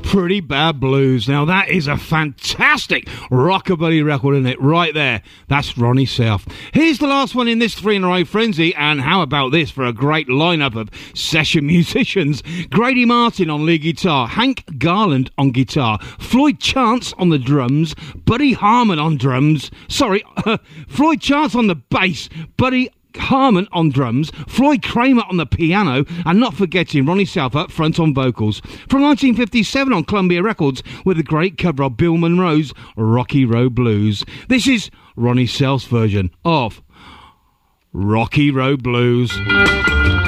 Pretty Bad Blues. Now that is a fantastic rockabilly record, isn't it? Right there. That's Ronnie South. Here's the last one in this 3 in a row frenzy, and how about this for a great lineup of session musicians? Grady Martin on lead guitar, Hank Garland on guitar, Floyd Chance on the drums, Buddy Harman on drums. Floyd Chance on the bass, Buddy Harman on drums, Floyd Kramer on the piano, and not forgetting Ronnie South up front on vocals. From 1957 on Columbia Records with a great cover of Bill Monroe's Rocky Road Blues. This is Ronnie South's version of Rocky Road Blues.